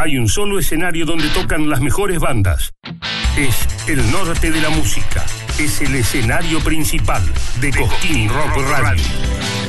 hay un solo escenario donde tocan las mejores bandas. Es el norte de la música. Es el escenario principal de Cosquín Rock Radio.